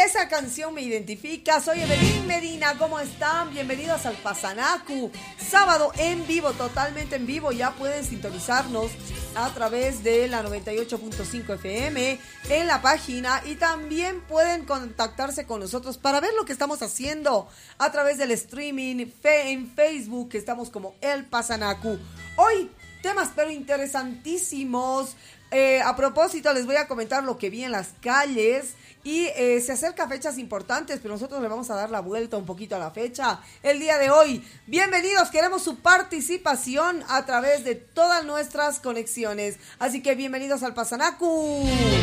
esa canción me identifica. Soy Evelyn Medina, ¿cómo están? Bienvenidos al Pasanacu, sábado en vivo, totalmente en vivo. Ya pueden sintonizarnos a través de la 98.5 FM en la página y también pueden contactarse con nosotros para ver lo que estamos haciendo a través del streaming en Facebook, que estamos como El Pasanacu. Hoy temas pero interesantísimos. A propósito, les voy a comentar lo que vi en las calles y se acercan fechas importantes, pero nosotros le vamos a dar la vuelta un poquito a la fecha el día de hoy. Bienvenidos, queremos su participación a través de todas nuestras conexiones, así que bienvenidos al Pasanacu.